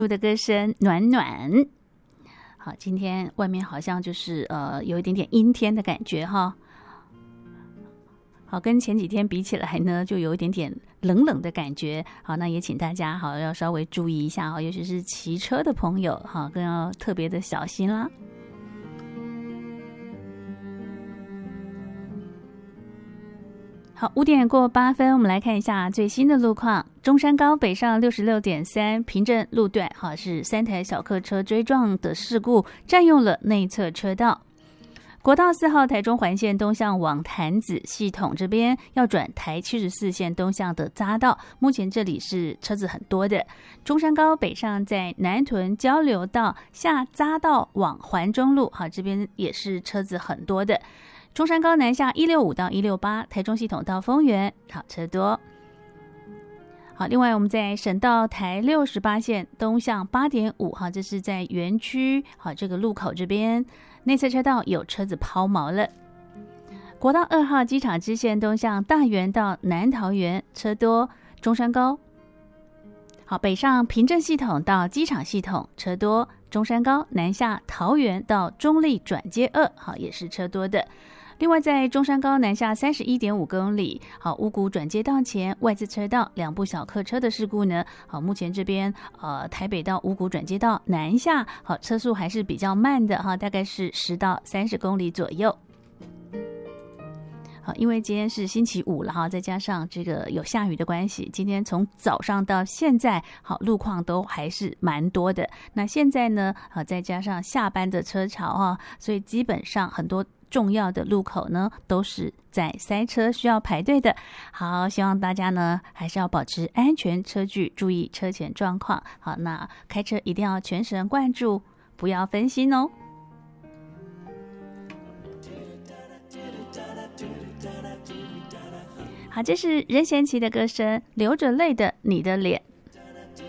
的歌声暖暖。好，今天外面好像就是有一点点阴天的感觉哈。好，跟前几天比起来呢，就有一点点冷冷的感觉。好，那也请大家好要稍微注意一下哈，尤其是骑车的朋友哈，更要特别的小心啦。好，5点过8分，我们来看一下最新的路况。中山高北上66.3平镇路段，好，是3台小客车追撞的事故，占用了内侧车道。国道4号台中环线东向往潭子系统这边要转台74线东向的匝道，目前这里是车子很多的。中山高北上在南屯交流道下匝道往环中路，好，这边也是车子很多的。中山高南下165到168，台中系统到丰原，好，车多。好，另外我们在省道台68线东向8.5，好，这是在园区，好，这个路口这边内侧车道有车子抛锚了。国道2号机场支线东向大园到南桃园，车多。中山高好，北上平镇系统到机场系统，车多。中山高南下桃园到中立转接2，好，也是车多的。另外在中山高南下31.5公里，好，五股转接道前外侧车道2部小客车的事故呢，好，目前这边台北到五股转接道南下，好，车速还是比较慢的哈，大概是10到30公里左右。好，因为今天是星期五了哈，再加上这个有下雨的关系，今天从早上到现在，好，路况都还是蛮多的。那现在呢，再加上下班的车潮哈，所以基本上很多重要的路口呢都是在塞车，需要排队的。好，希望大家呢还是要保持安全车距，注意车前状况。好，那开车一定要全神贯注，不要分心哦。好，这是任贤齐的歌声《流着泪的你的脸》。